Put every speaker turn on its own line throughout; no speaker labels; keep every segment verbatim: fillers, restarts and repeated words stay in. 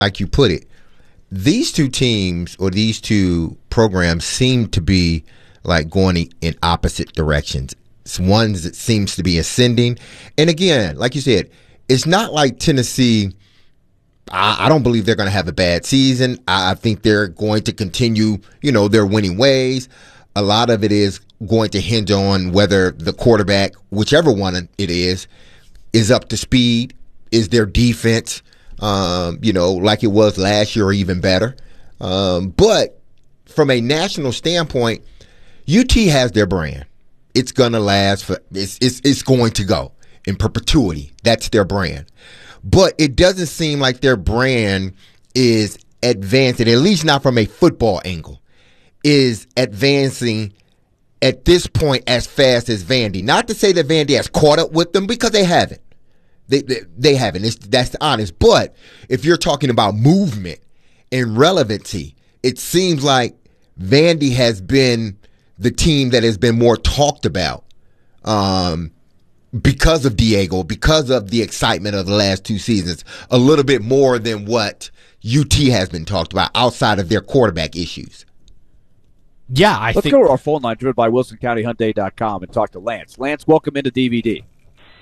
like you put it, these two teams or these two programs seem to be like going in opposite directions. It's one that seems to be ascending. And again, like you said, it's not like Tennessee. I, I don't believe they're going to have a bad season. I, I think they're going to continue, you know, their winning ways. A lot of it is going to hinge on whether the quarterback, whichever one it is, is up to speed. Is their defense, um, you know, like it was last year or even better? Um, but from a national standpoint, U T has their brand. It's gonna last for it's it's it's going to go in perpetuity. That's their brand. But it doesn't seem like their brand is advancing, at least not from a football angle, is advancing at this point as fast as Vandy. Not to say that Vandy has caught up with them, because they haven't. They they, they haven't. It's, that's honest. But if you're talking about movement and relevancy, it seems like Vandy has been the team that has been more talked about um, because of Diego, because of the excitement of the last two seasons, a little bit more than what U T has been talked about outside of their quarterback issues.
Yeah, I
Let's
think.
go to our phone line driven by Wilson County Hyundai dot com and talk to Lance. Lance, welcome into D V D.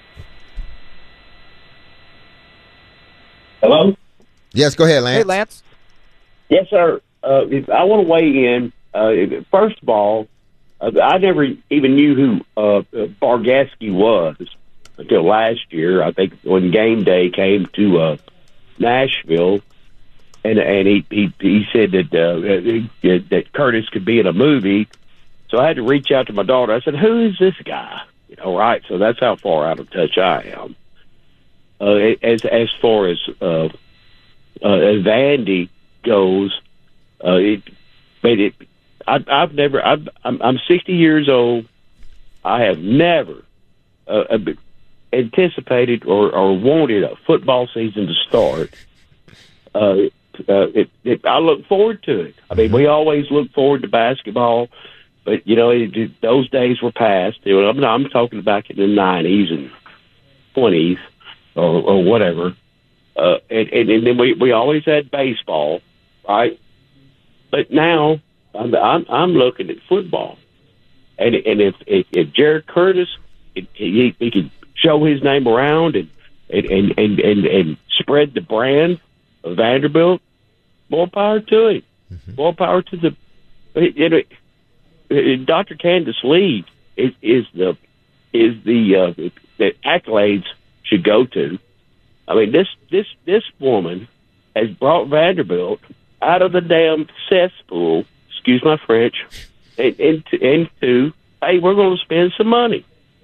Hello?
Yes, go ahead, Lance.
Hey, Lance.
Yes, sir. Uh, I want to weigh in. Uh, first of all, uh, I never even knew who uh, Bargasky was until last year. I think when game day came to uh, Nashville, and and he he, he said that uh, that Curtis could be in a movie. So I had to reach out to my daughter. I said, "Who is this guy?" You know, right? So that's how far out of touch I am. Uh, as as far as uh, uh, as Vandy goes, uh, it, but it, I, I've never. I've, I'm, I'm sixty years old. I have never uh, anticipated or, or wanted a football season to start. Uh, uh, it, it, I look forward to it. I mean, we always look forward to basketball, but you know, it, it, those days were past. You know, I'm, I'm talking back in the nineties and twenties. Or, or whatever, uh, and, and, and then we, we always had baseball, right? But now I'm I'm, I'm looking at football, and and if if, if Jared Curtis, it, he, he could show his name around and and, and, and, and and spread the brand of Vanderbilt, more power to him, mm-hmm. more power to the. You know, Doctor Candace Lee is, is the is the uh, the accolades should go to. I mean, this this this woman has brought Vanderbilt out of the damn cesspool, excuse my French, and into, into hey, we're going to spend some money.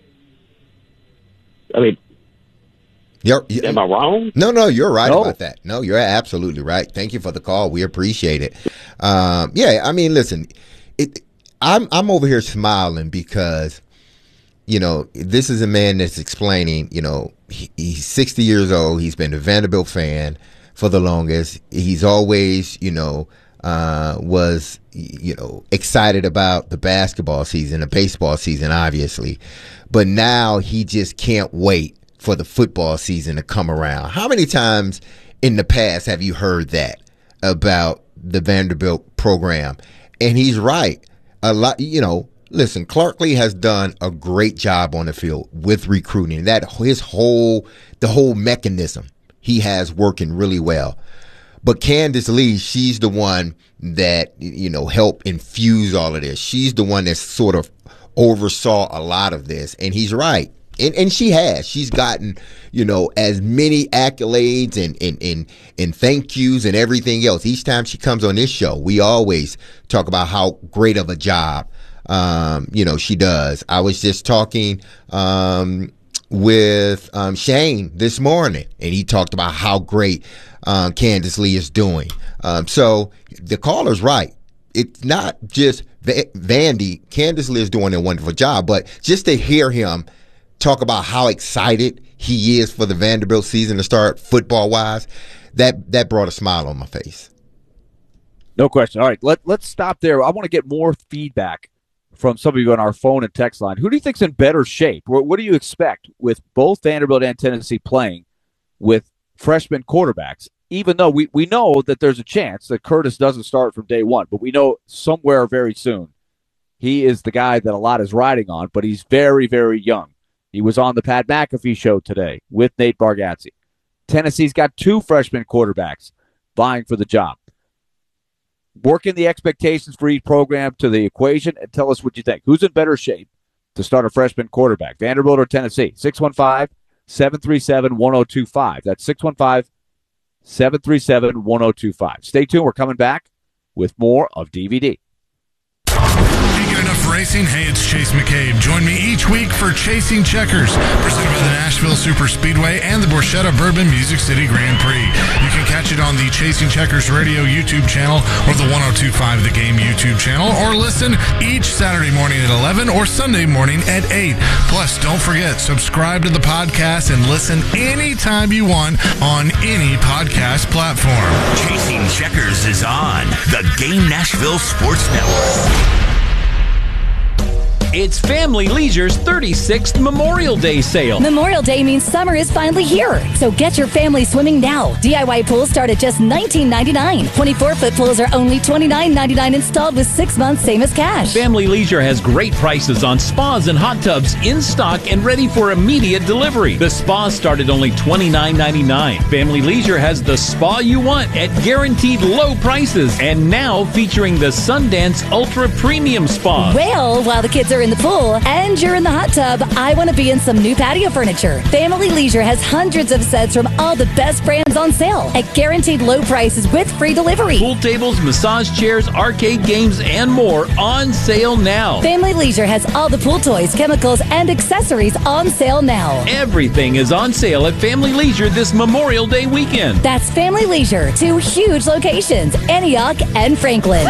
I mean,
you're, you're,
am I wrong?
No, no, you're right
no.
about that. No, you're absolutely right. Thank you for the call. We appreciate it. Um, yeah, I mean, listen, it, I'm I'm over here smiling because, you know, this is a man that's explaining, you know, he, he's sixty years old. He's been a Vanderbilt fan for the longest. He's always, you know, uh, was, you know, excited about the basketball season, the baseball season, obviously. But now he just can't wait for the football season to come around. How many times in the past have you heard that about the Vanderbilt program? And he's right. A lot, you know, listen, Clark Lee has done a great job on the field with recruiting. That his whole, the whole mechanism he has working really well. But Candace Lee, she's the one that, you know, helped infuse all of this. She's the one that sort of oversaw a lot of this. And he's right. And and she has. She's gotten, you know, as many accolades and, and, and, and thank yous and everything else. Each time she comes on this show, we always talk about how great of a job, um, you know, she does. I was just talking um, with um, Shane this morning, and he talked about how great um, Candace Lee is doing. Um, so the caller's right. It's not just v- Vandy. Candace Lee is doing a wonderful job, but just to hear him talk about how excited he is for the Vanderbilt season to start football-wise, that that brought a smile on my face.
No question. All right, let, let's stop there. I want to get more feedback from some of you on our phone and text line. Who do you think's in better shape? What, what do you expect with both Vanderbilt and Tennessee playing with freshman quarterbacks? even though we, we know that there's a chance that Curtis doesn't start from day one, but we know somewhere very soon he is the guy that a lot is riding on, but he's very, very young. He was on the Pat McAfee show today with Nate Bargatze. Tennessee's got two freshman quarterbacks vying for the job. Working the expectations for each program to the equation and tell us what you think. Who's in better shape to start a freshman quarterback, Vanderbilt or Tennessee? six one five, seven three seven, one oh two five. That's six one five, seven three seven, one oh two five. Stay tuned. We're coming back with more of D V D.
Enough racing? Hey, it's Chase McCabe. Join me each week for Chasing Checkers, presented by the Nashville Super Speedway and the Borchetta Bourbon Music City Grand Prix. You can catch it on the Chasing Checkers Radio YouTube channel or the one oh two point five The Game YouTube channel, or listen each Saturday morning at eleven or Sunday morning at eight. Plus, don't forget, subscribe to the podcast and listen anytime you want on any podcast platform.
Chasing Checkers is on the Game Nashville Sports Network.
It's Family Leisure's thirty-sixth Memorial Day sale.
Memorial Day means summer is finally here, so get your family swimming now. D I Y pools start at just nineteen ninety-nine. twenty-four foot pools are only twenty-nine ninety-nine installed with six months, same as cash.
Family Leisure has great prices on spas and hot tubs in stock and ready for immediate delivery. The spas start at only twenty-nine ninety-nine. Family Leisure has the spa you want at guaranteed low prices, and now featuring the Sundance Ultra Premium Spa.
Well, while the kids are in the pool and you're in the hot tub, I want to be in some new patio furniture. Family Leisure has hundreds of sets from all the best brands on sale at guaranteed low prices with free delivery.
Pool tables, massage chairs, arcade games, and more on sale now.
Family Leisure has all the pool toys, chemicals, and accessories on sale now.
Everything is on sale at Family Leisure this Memorial Day weekend.
That's Family Leisure, two huge locations, Antioch and Franklin.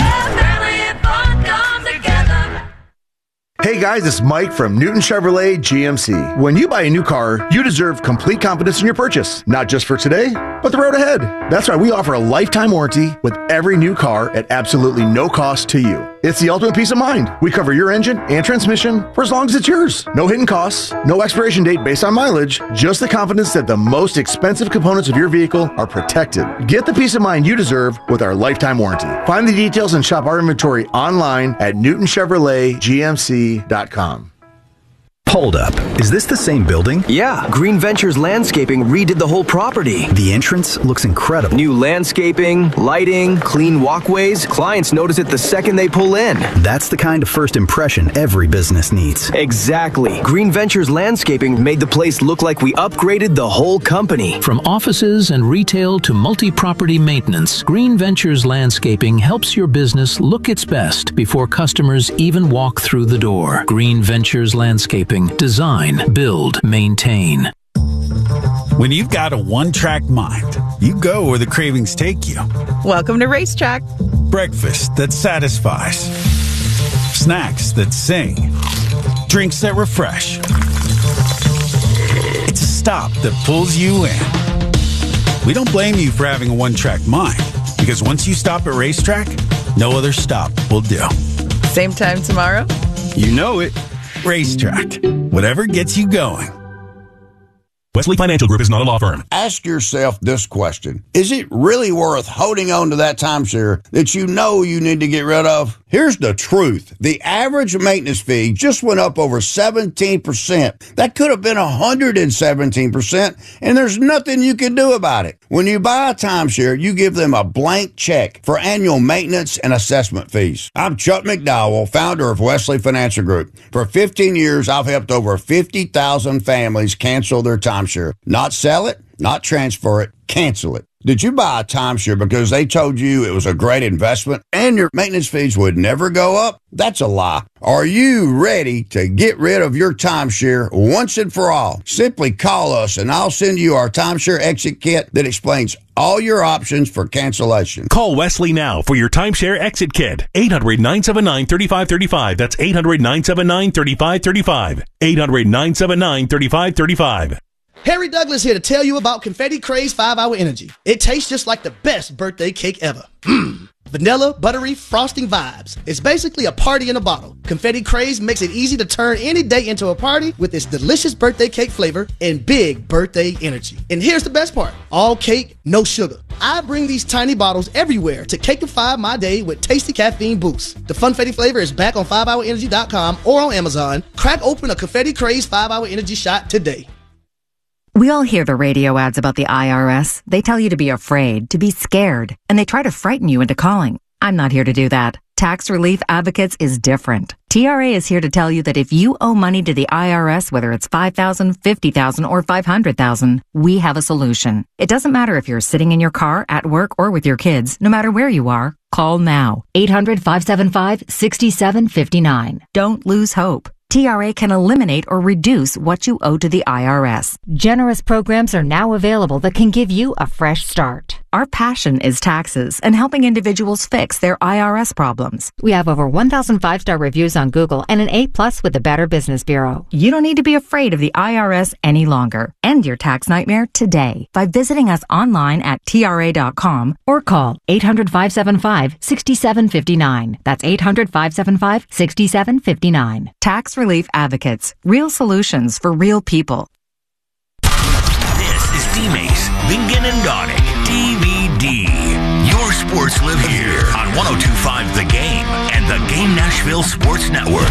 Hey guys, it's Mike from Newton Chevrolet G M C. When you buy a new car, you deserve complete confidence in your purchase, not just for today, but the road ahead. That's why we offer a lifetime warranty with every new car at absolutely no cost to you. It's the ultimate peace of mind. We cover your engine and transmission for as long as it's yours. No hidden costs, no expiration date based on mileage, just the confidence that the most expensive components of your vehicle are protected. Get the peace of mind you deserve with our lifetime warranty. Find the details and shop our inventory online at Newton Chevrolet G M C dot com.
Hold up. Is this the same building?
Yeah. Green Ventures Landscaping redid the whole property.
The entrance looks incredible.
New landscaping, lighting, clean walkways. Clients notice it the second they pull in.
That's the kind of first impression every business needs.
Exactly. Green Ventures Landscaping made the place look like we upgraded the whole company.
From offices and retail to multi-property maintenance, Green Ventures Landscaping helps your business look its best before customers even walk through the door. Green Ventures Landscaping. Design, build, maintain.
When you've got a one-track mind, you go where the cravings take you.
Welcome to Racetrack.
Breakfast that satisfies. Snacks that sing. Drinks that refresh. It's a stop that pulls you in. We don't blame you for having a one-track mind, because once you stop at Racetrack, no other stop will do.
Same time tomorrow?
You know it. Racetrack. Whatever gets you going.
Wesley Financial Group is not a law firm.
Ask yourself this question. Is it really worth holding on to that timeshare that you know you need to get rid of? Here's the truth. The average maintenance fee just went up over seventeen percent. That could have been one hundred seventeen percent, and there's nothing you can do about it. When you buy a timeshare, you give them a blank check for annual maintenance and assessment fees. I'm Chuck McDowell, founder of Wesley Financial Group. For fifteen years, I've helped over fifty thousand families cancel their timeshare. Not sell it, not transfer it, cancel it. Did you buy a timeshare because they told you it was a great investment and your maintenance fees would never go up? That's a lie. Are you ready to get rid of your timeshare once and for all? Simply call us and I'll send you our timeshare exit kit that explains all your options for cancellation.
Call Wesley now for your timeshare exit kit. eight hundred, nine seven nine, three five three five. That's eight hundred, nine seven nine, three five three five. eight hundred, nine seven nine, three five three five.
Harry Douglas here to tell you about Confetti Craze five hour Energy. It tastes just like the best birthday cake ever. Mmm. Vanilla, buttery, frosting vibes. It's basically a party in a bottle. Confetti Craze makes it easy to turn any day into a party with its delicious birthday cake flavor and big birthday energy. And here's the best part. All cake, no sugar. I bring these tiny bottles everywhere to cakeify my day with tasty caffeine boost. The Funfetti flavor is back on five hour energy dot com or on Amazon. Crack open a Confetti Craze five hour energy shot today.
We all hear the radio ads about the I R S. They tell you to be afraid, to be scared, and they try to frighten you into calling. I'm not here to do that. Tax Relief Advocates is different. T R A is here to tell you that if you owe money to the I R S, whether it's five thousand dollars, fifty thousand dollars, or five hundred thousand dollars, we have a solution. It doesn't matter if you're sitting in your car, at work, or with your kids. No matter where you are, call now. eight hundred, five seven five, six seven five nine. Don't lose hope. T R A can eliminate or reduce what you owe to the I R S.
Generous programs are now available that can give you a fresh start.
Our passion is taxes and helping individuals fix their I R S problems.
We have over one thousand five-star reviews on Google and an A plus with the Better Business Bureau.
You don't need to be afraid of the I R S any longer. End your tax nightmare today by visiting us online at T R A dot com or call eight hundred, five seven five, six seven five nine. That's eight hundred, five seven five, six seven five nine. Tax Relief Advocates. Real solutions for real people.
This is D-Mace, Bingen and Donick, D V D. Your sports live here on one oh two point five The Game and the Game Nashville Sports Network.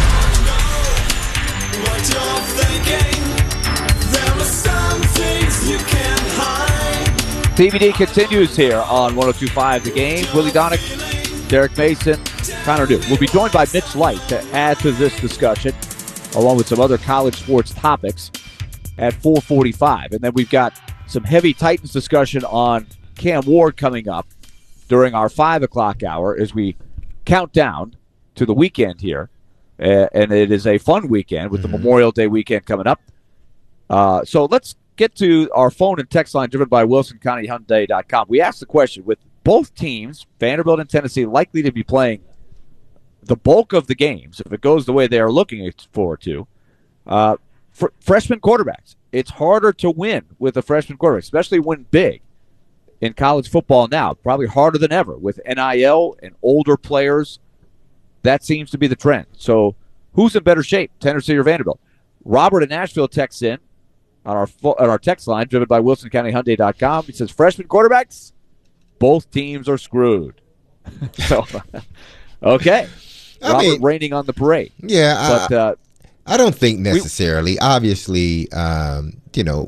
What you're thinking, there are some things you can't hide.
D V D continues here on one oh two point five The Game. Willie Donick, Derek Mason, Connor New. We'll be joined by Mitch Light to add to this discussion, along with some other college sports topics at four forty-five. And then we've got some heavy Titans discussion on Cam Ward coming up during our five o'clock hour as we count down to the weekend here. Uh, and it is a fun weekend with mm-hmm. the Memorial Day weekend coming up. Uh, so let's get to our phone and text line driven by Wilson County Hyundai dot com. We asked the question, with both teams, Vanderbilt and Tennessee, likely to be playing the bulk of the games, if it goes the way they are looking forward to, uh, fr- freshman quarterbacks. It's harder to win with a freshman quarterback, especially win big in college football now. Probably harder than ever with N I L and older players. That seems to be the trend. So who's in better shape, Tennessee or Vanderbilt? Robert in Nashville texts in on our fo- on our text line driven by Wilson County Hyundai dot com. He says, freshman quarterbacks, both teams are screwed. so, okay. I Robert mean, raining on the parade.
Yeah,
but
I,
uh,
I don't think necessarily. We, Obviously, um, you know,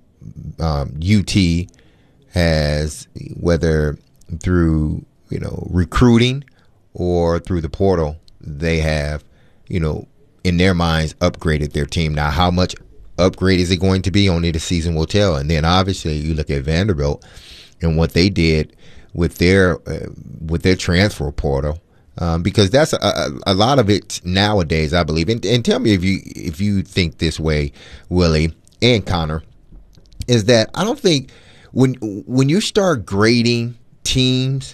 um, U T has, whether through, you know, recruiting or through the portal, they have, you know, in their minds, upgraded their team. Now, how much upgrade is it going to be? Only the season will tell. And then, obviously, you look at Vanderbilt and what they did with their uh, with their transfer portal. Um, because that's a, a, a lot of it nowadays, I believe. And, and tell me if you if you think this way, Willie and Connor, is that I don't think when when you start grading teams,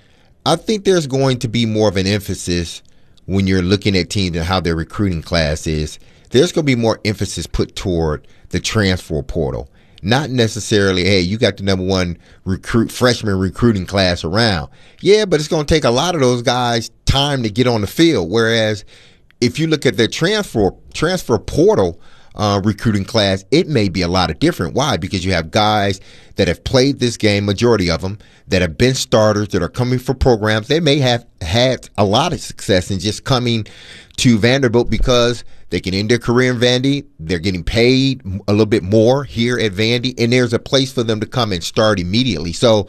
I think there's going to be more of an emphasis when you're looking at teams and how their recruiting class is. There's going to be more emphasis put toward the transfer portal. Not necessarily, hey, you got the number one recruit freshman recruiting class around. Yeah, but it's going to take a lot of those guys time to get on the field. Whereas if you look at their transfer transfer portal uh, recruiting class, it may be a lot of different. Why? Because you have guys that have played this game, majority of them, that have been starters, that are coming for programs. They may have had a lot of success in just coming to Vanderbilt because they can end their career in Vandy. They're getting paid a little bit more here at Vandy, and there's a place for them to come and start immediately. So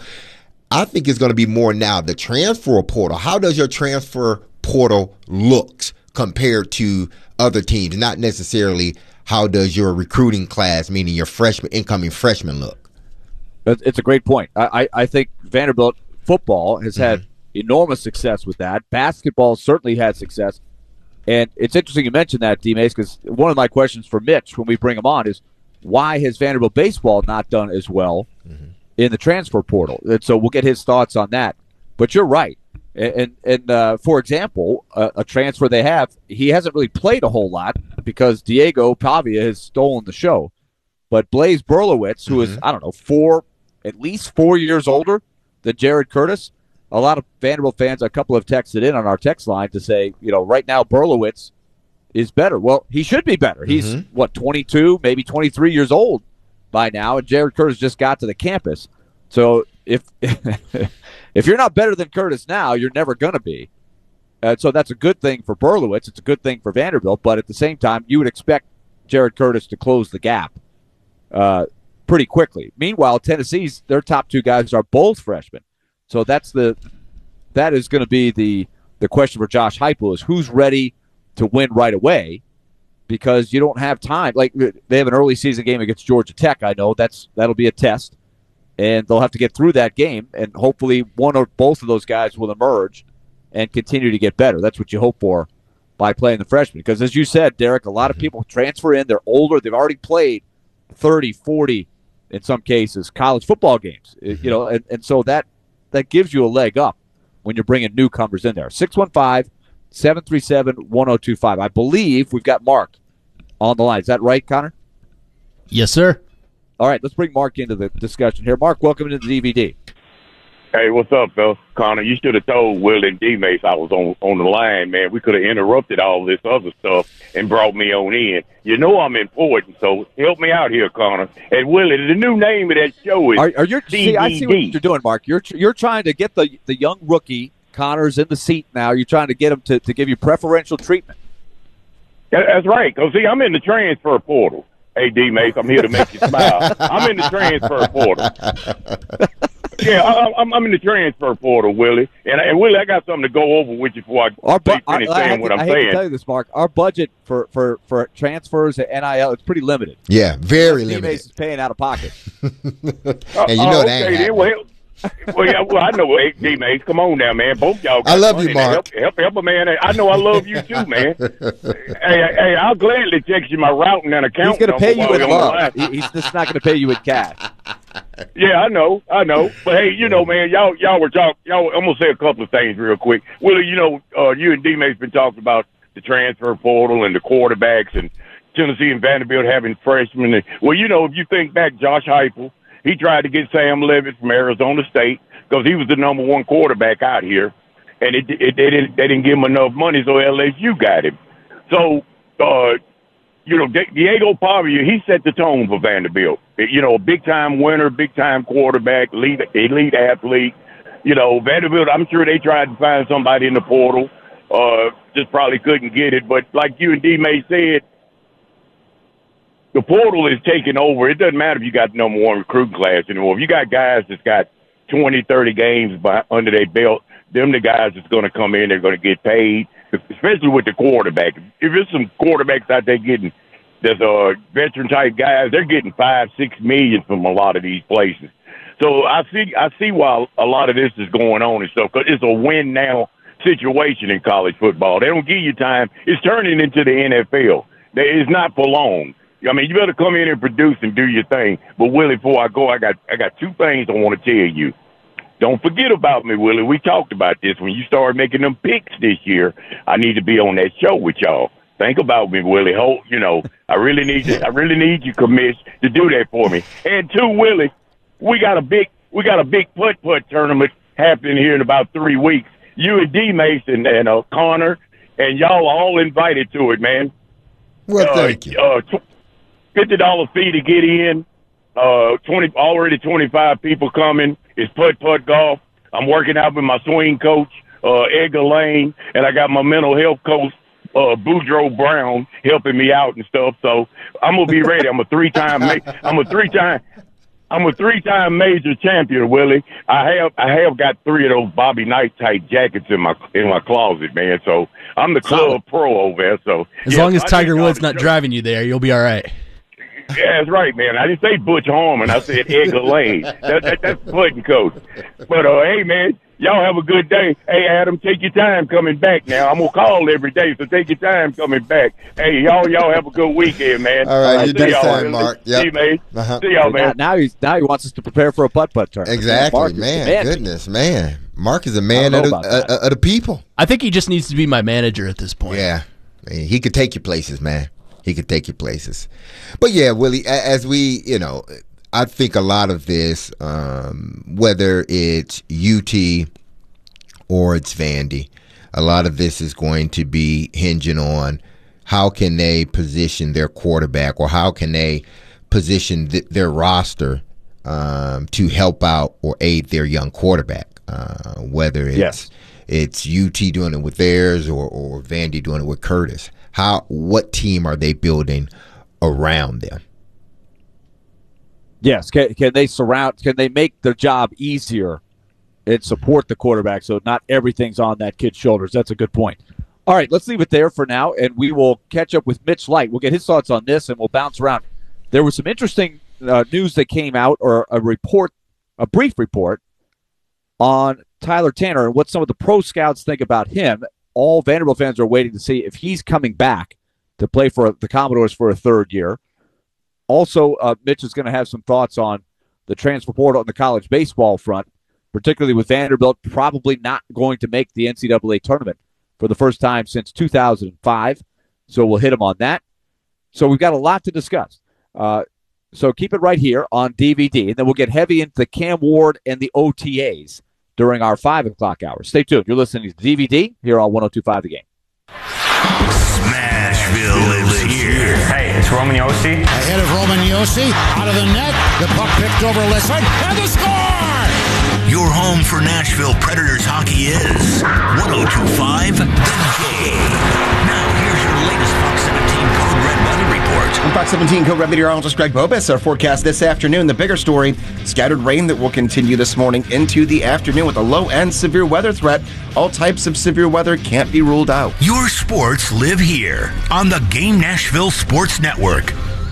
I think it's going to be more now the transfer portal. How does your transfer portal looks compared to other teams? Not necessarily how does your recruiting class, meaning your freshman, incoming freshman, look.
It's a great point. I, I think Vanderbilt football has had mm-hmm. enormous success with that. Basketball certainly had success. And it's interesting you mentioned that, D-Mace, because one of my questions for Mitch when we bring him on is, why has Vanderbilt baseball not done as well mm-hmm. in the transfer portal? And so we'll get his thoughts on that. But you're right. And, and, and uh, for example, a, a transfer they have, he hasn't really played a whole lot because Diego Pavia has stolen the show. But Blaze Berlowitz, who mm-hmm. is, I don't know, four, at least four years older than Jared Curtis, a lot of Vanderbilt fans, a couple have texted in on our text line to say, you know, right now Berlowitz is better. Well, he should be better. He's, mm-hmm. what, twenty-two, maybe twenty-three years old by now, and Jared Curtis just got to the campus. So if if you're not better than Curtis now, you're never going to be. Uh, so that's a good thing for Berlowitz. It's a good thing for Vanderbilt. But at the same time, you would expect Jared Curtis to close the gap uh, pretty quickly. Meanwhile, Tennessee's, their top two guys are both freshmen. So that's the that is going to be the the question for Josh Heupel is who's ready to win right away, because you don't have time. Like, they have an early season game against Georgia Tech. I know that's that'll be a test, and they'll have to get through that game, and hopefully one or both of those guys will emerge and continue to get better. That's what you hope for by playing the freshmen. Because as you said, Derek, a lot of people transfer in. They're older. They've already played thirty, forty, in some cases, college football games. You know, and, and so that that gives you a leg up when you're bringing newcomers in there. six one five, seven three seven, one oh two five. I believe we've got Mark on the line. Is that right, Connor?
Yes, sir.
All right, let's bring Mark into the discussion here. Mark, welcome to the D V D.
Hey, what's up, Phil? Connor, you should have told Will and D-Mace I was on, on the line, man. We could have interrupted all this other stuff and brought me on in. You know I'm important, so help me out here, Connor. And Willie, the new name of that show is
Are, are you?
D V D.
See, I see what you're doing, Mark. You're you're trying to get the the young rookie. Connor's in the seat now. You're trying to get him to, to give you preferential treatment.
That's right. Because, see, I'm in the transfer portal. Hey, D-Mace, I'm here to make you smile. I'm in the transfer portal. Yeah, I, I'm, I'm in the transfer portal, Willie. And, and Willie, I got something to go over with you before I
Our bu-
finish
I, I,
saying what I'm
I hate
saying.
to tell you this, Mark. Our budget for, for, for transfers at N I L is pretty limited.
Yeah, very
D-Mace
limited.
is paying out of pocket.
And you know
oh,
that ain't
okay, then,
happening.
well, well, yeah, well, I know, hey, D-Mace, come on now, man. Both y'all got
I love
money
you,
now.
Mark.
Help, help, help a man. I know I love you too, man. hey, hey, I'll gladly text you my routing and account.
He's going to pay you
number
in
while we're on the
love.
line.
He- He's just not going to pay you in cash.
Yeah, I know, I know. But hey, you know, man, y'all, y'all were talking. Y'all, I'm gonna say a couple of things real quick. Willie, you know, uh, you and D-Mace been talking about the transfer portal and the quarterbacks and Tennessee and Vanderbilt having freshmen. And, well, you know, if you think back, Josh Heupel, he tried to get Sam Levitt from Arizona State because he was the number one quarterback out here, and it, it they didn't they didn't give him enough money, so L S U got him. So, uh, you know, Diego Pavia, he set the tone for Vanderbilt. You know, a big-time winner, big-time quarterback, elite, elite athlete. You know, Vanderbilt, I'm sure they tried to find somebody in the portal. Uh, just probably couldn't get it. But like you and D-May said, the portal is taking over. It doesn't matter if you got the number one recruiting class anymore. If you got guys that's got twenty, thirty games by, under their belt, them the guys that's going to come in, they're going to get paid, especially with the quarterback. If there's some quarterbacks out there getting, there's uh, veteran-type guys, they're getting five, six million from a lot of these places. So I see I see why a lot of this is going on and stuff, because it's a win-now situation in college football. They don't give you time. It's turning into the N F L. It's not for long. I mean, you better come in and produce and do your thing. But, Willie, before I go, I got I got two things I want to tell you. Don't forget about me, Willie. We talked about this. When you start making them picks this year, I need to be on that show with y'all. Think about me, Willie. Hold, you know, I really need you. I really need you, commish, to do that for me. And two, Willie, we got a big we got a big putt putt tournament happening here in about three weeks. You and D Mason and uh, Connor and y'all are all invited to it, man.
Well,
uh,
thank you.
Uh, tw- Fifty dollar fee to get in. Uh, twenty already twenty five people coming. It's putt putt golf. I'm working out with my swing coach, uh, Edgar Lane, and I got my mental health coach, uh, Boudreaux Brown, helping me out and stuff. So I'm gonna be ready. I'm a three time. Ma- I'm a three time. I'm a three time major champion, Willie. I have I have got three of those Bobby Knight type jackets in my in my closet, man. So I'm the club
Solid.
pro over there. So
As
yeah,
long as
I
Tiger
need y'all
Woods
to
not
show-
driving you there, you'll be all right.
Yeah, that's right, man. I didn't say Butch Harmon. I said Edgar Lane. That, that, that's putting coach. But, uh, hey, man, y'all have a good day. Hey, Adam, take your time coming back now. I'm going to call every day, so take your time coming back. Hey, y'all y'all have a good weekend, man.
All right, you
See
do
y'all,
fine,
Willie.
Mark.
See
Yep.
you, man.
Uh-huh.
See y'all,
Now,
man.
now he's now he wants us to prepare for a putt putt tournament.
Exactly,
Mark is
man.
demanding.
Goodness, man. Mark is a man
I
of
don't
the,
know about
uh, uh, of the people.
I think he just needs to be my manager at this point.
Yeah. Man, he could take you places, man. He could take you places. But, yeah, Willie, a- as we, you know, I think a lot of this, um, whether it's U T or it's Vandy. A lot of this is going to be hinging on how can they position their quarterback, or how can they position th- their roster um, to help out or aid their young quarterback, uh, whether it's
yes.
it's U T doing it with theirs, or, or Vandy doing it with Curtis. How what team are they building around them?
Yes, can, can they surround? Can they make their job easier and support the quarterback so not everything's on that kid's shoulders? That's a good point. All right, let's leave it there for now, and we will catch up with Mitch Light. We'll get his thoughts on this, and we'll bounce around. There was some interesting uh, news that came out, or a report, a brief report on Tyler Tanner and what some of the pro scouts think about him. All Vanderbilt fans are waiting to see if he's coming back to play for the Commodores for a third year. Also, uh, Mitch is going to have some thoughts on the transfer portal on the college baseball front, particularly with Vanderbilt probably not going to make the N C double A tournament for the first time since two thousand five. So we'll hit him on that. So we've got a lot to discuss. Uh, so keep it right here on D V D, and then we'll get heavy into the Cam Ward and the O T As during our five o'clock hour. Stay tuned. You're listening to D V D here on one oh two point five The Game.
Smashville lives here.
Hey, it's Roman Yossi.
Ahead of Roman Yossi, out of the net, the puck picked over Lissard, and the score!
Your home for Nashville Predators hockey is one oh two point five The Game. Now, here's your latest Fox seventeen Code Red weather report.
I'm Fox seventeen Code Red meteorologist Greg Bobus. Our forecast this afternoon, the bigger story, scattered rain that will continue this morning into the afternoon with a low and severe weather threat. All types of severe weather can't be ruled out.
Your sports live here on the Game Nashville Sports Network.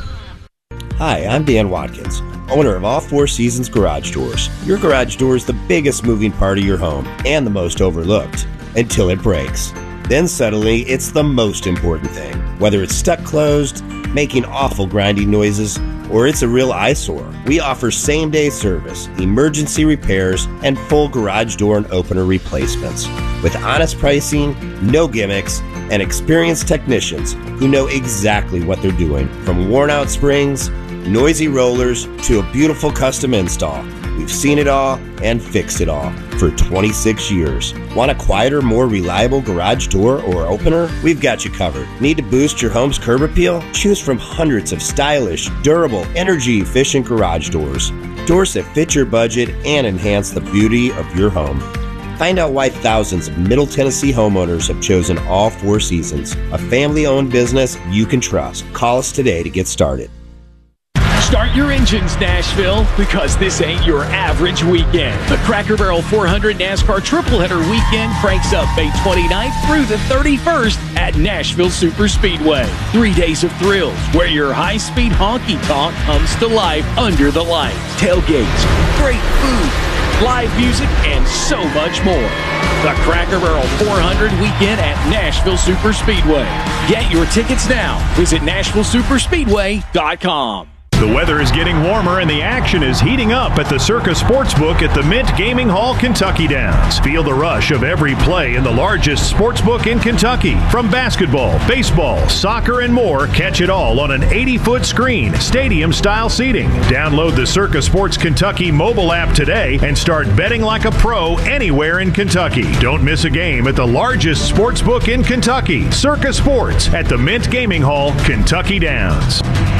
Hi, I'm Dan Watkins, owner of All Four Seasons Garage Doors. Your garage door is the biggest moving part of your home and the most overlooked until it breaks. Then suddenly, it's the most important thing. Whether it's stuck closed, making awful grinding noises, or it's a real eyesore, we offer same-day service, emergency repairs, and full garage door and opener replacements. With honest pricing, no gimmicks, and experienced technicians who know exactly what they're doing. From worn-out springs, noisy rollers, to a beautiful custom install. We've seen it all and fixed it all for twenty-six years. Want a quieter, more reliable garage door or opener? We've got you covered. Need to boost your home's curb appeal? Choose from hundreds of stylish, durable, energy-efficient garage doors. Doors that fit your budget and enhance the beauty of your home. Find out why thousands of Middle Tennessee homeowners have chosen All Four Seasons, a family-owned business you can trust. Call us today to get started.
Start your engines, Nashville, because this ain't your average weekend. The Cracker Barrel four hundred NASCAR Triple Header Weekend cranks up May twenty-ninth through the thirty-first at Nashville Super Speedway. Three days of thrills where your high-speed honky-tonk comes to life under the lights. Tailgates, great food, live music, and so much more. The Cracker Barrel four hundred Weekend at Nashville Super Speedway. Get your tickets now. Visit Nashville Super Speedway dot com.
The weather is getting warmer and the action is heating up at the Circa Sportsbook at the Mint Gaming Hall, Kentucky Downs. Feel the rush of every play in the largest sportsbook in Kentucky. From basketball, baseball, soccer, and more, catch it all on an eighty-foot screen, stadium-style seating. Download the Circa Sports Kentucky mobile app today and start betting like a pro anywhere in Kentucky. Don't miss a game at the largest sportsbook in Kentucky, Circa Sports at the Mint Gaming Hall, Kentucky Downs.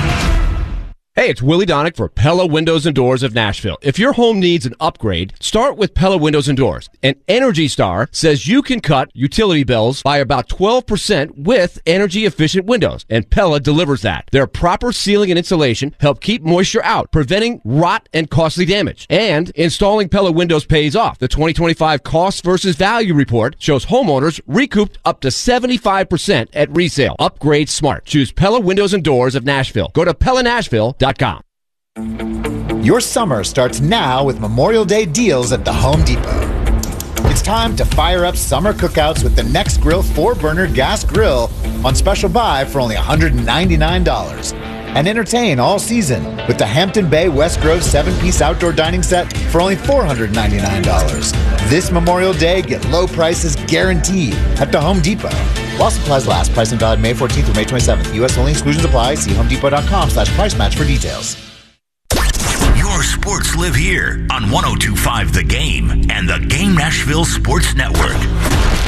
Hey, it's Willie Donick for Pella Windows and Doors of Nashville. If your home needs an upgrade, start with Pella Windows and Doors. And Energy Star says you can cut utility bills by about twelve percent with energy-efficient windows, and Pella delivers that. Their proper sealing and insulation help keep moisture out, preventing rot and costly damage. And installing Pella windows pays off. The twenty twenty-five Cost versus Value Report shows homeowners recouped up to seventy-five percent at resale. Upgrade smart. Choose Pella Windows and Doors of Nashville. Go to Pella Nashville dot com.
Your summer starts now with Memorial Day deals at the Home Depot. It's time to fire up summer cookouts with the Next Grill four burner gas grill on special buy for only one hundred ninety-nine dollars. And entertain all season with the Hampton Bay West Grove seven piece outdoor dining set for only four hundred ninety-nine dollars. This Memorial Day, get low prices guaranteed at the Home Depot. While supplies last, pricing valid May fourteenth through May twenty-seventh. U S only, exclusions apply. See homedepot.com slash price match for details.
Your sports live here on one oh two point five The Game and the Game Nashville Sports Network.